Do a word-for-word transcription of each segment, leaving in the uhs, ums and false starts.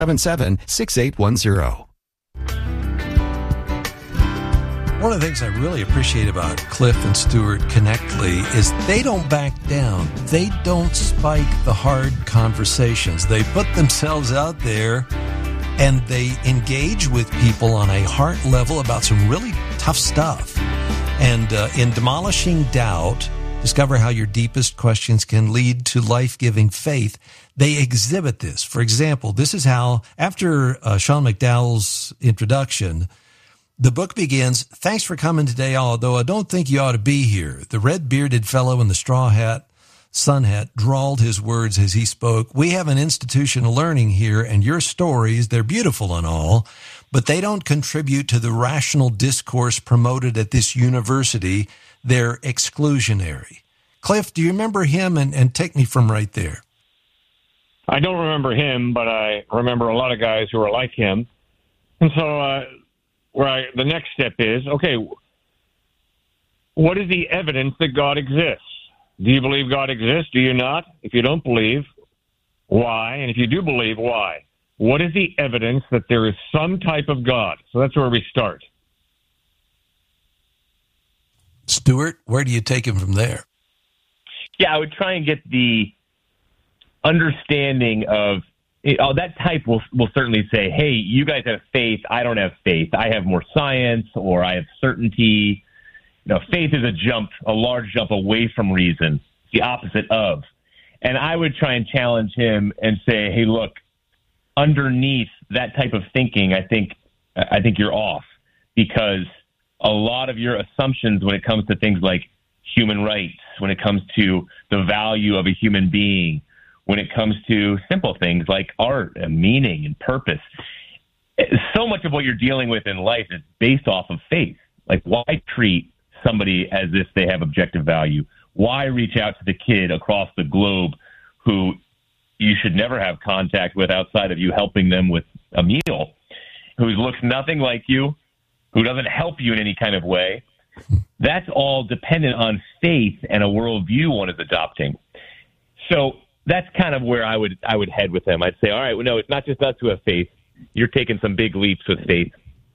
seven seven, six eight one zero. One of the things I really appreciate about Cliff and Stuart Connectly is they don't back down. They don't spike the hard conversations. They put themselves out there and they engage with people on a heart level about some really tough stuff. And uh, in Demolishing Doubt, discover how your deepest questions can lead to life-giving faith. They exhibit this. For example, this is how, after uh, Sean McDowell's introduction, the book begins, "Thanks for coming today, although I don't think you ought to be here." The red-bearded fellow in the straw hat, sun hat, drawled his words as he spoke. "We have an institution of learning here, and your stories, they're beautiful and all, but they don't contribute to the rational discourse promoted at this university. They're exclusionary." Cliff, do you remember him? And, and take me from right there. I don't remember him, but I remember a lot of guys who are like him. And so uh, where I, the next step is, okay, what is the evidence that God exists? Do you believe God exists? Do you not? If you don't believe, why? And if you do believe, why? What is the evidence that there is some type of God? So that's where we start. Stuart, where do you take him from there? Yeah, I would try and get the understanding of, oh, that type will will certainly say, hey, you guys have faith, I don't have faith. I have more science, or I have certainty. You know, faith is a jump, a large jump away from reason, the opposite of. And I would try and challenge him and say, hey, look, underneath that type of thinking, I think I think you're off, because a lot of your assumptions when it comes to things like human rights, when it comes to the value of a human being, when it comes to simple things like art and meaning and purpose, so much of what you're dealing with in life is based off of faith. Like, why treat somebody as if they have objective value? Why reach out to the kid across the globe who you should never have contact with outside of you helping them with a meal, who looks nothing like you, who doesn't help you in any kind of way? That's all dependent on faith and a worldview one is adopting. So that's kind of where I would I would head with them. I'd say, all right, well, no, it's not just us who have faith. You're taking some big leaps with faith.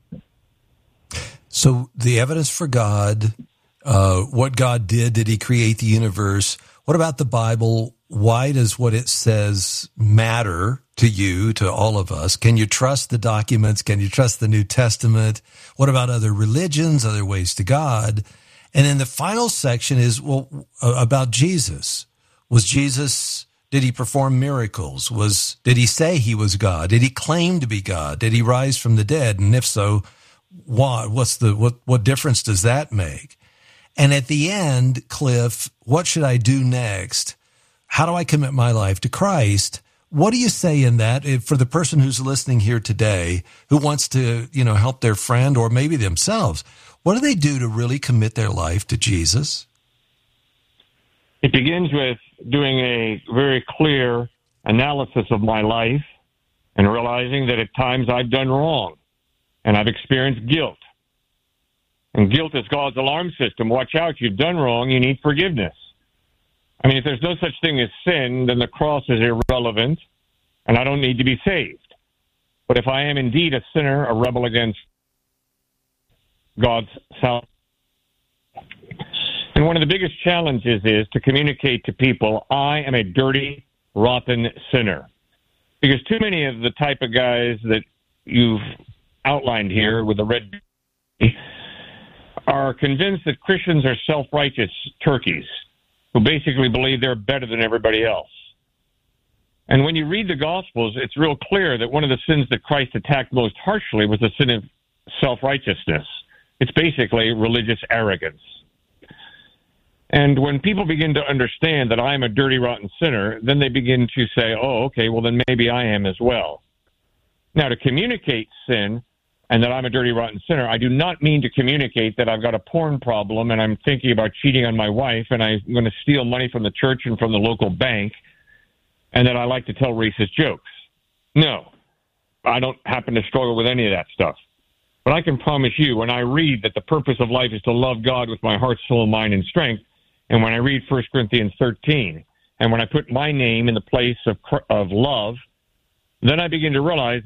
So the evidence for God, uh, what God did, did he create the universe? What about the Bible? Why does what it says matter to you, to all of us? Can you trust the documents? Can you trust the New Testament? What about other religions, other ways to God? And then the final section is, well, about Jesus. Was Jesus, did he perform miracles? Was, did he say he was God? Did he claim to be God? Did he rise from the dead? And if so, why? What's the, what, what difference does that make? And at the end, Cliff, what should I do next? How do I commit my life to Christ? What do you say in that if, for the person who's listening here today who wants to, you know, help their friend or maybe themselves? What do they do to really commit their life to Jesus? It begins with doing a very clear analysis of my life and realizing that at times I've done wrong and I've experienced guilt. And guilt is God's alarm system. Watch out, you've done wrong, you need forgiveness. I mean, if there's no such thing as sin, then the cross is irrelevant, and I don't need to be saved. But if I am indeed a sinner, a rebel against God's salvation, and one of the biggest challenges is to communicate to people, I am a dirty, rotten sinner. Because too many of the type of guys that you've outlined here with the red are convinced that Christians are self-righteous turkeys who basically believe they're better than everybody else. And when you read the Gospels, it's real clear that one of the sins that Christ attacked most harshly was the sin of self-righteousness. It's basically religious arrogance. And when people begin to understand that I'm a dirty, rotten sinner, then they begin to say, oh, okay, well, then maybe I am as well. Now, to communicate sin and that I'm a dirty, rotten sinner, I do not mean to communicate that I've got a porn problem and I'm thinking about cheating on my wife and I'm going to steal money from the church and from the local bank and that I like to tell racist jokes. No, I don't happen to struggle with any of that stuff. But I can promise you, when I read that the purpose of life is to love God with my heart, soul, mind, and strength, and when I read First Corinthians thirteen, and when I put my name in the place of of love, then I begin to realize